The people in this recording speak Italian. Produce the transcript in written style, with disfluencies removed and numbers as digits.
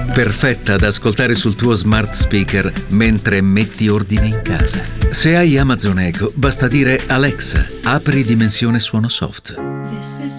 perfetta ad ascoltare sul tuo smart speaker mentre metti ordine in casa. Se hai Amazon Echo, basta dire Alexa, apri dimensione suono soft.